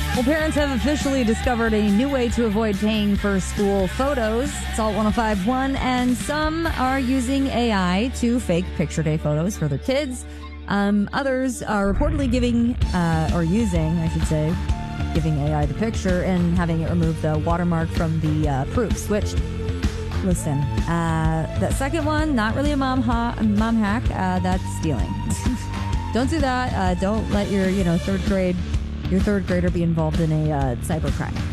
Well, parents have officially discovered a new way to avoid paying for school photos. Salt 105.1, and some are using AI to fake picture day photos for their kids. Others are reportedly giving AI the picture and having it remove the watermark from the proofs, which, listen, that second one, not really a mom hack, that's stealing. Don't do that. Don't let your third grader be involved in a cybercrime.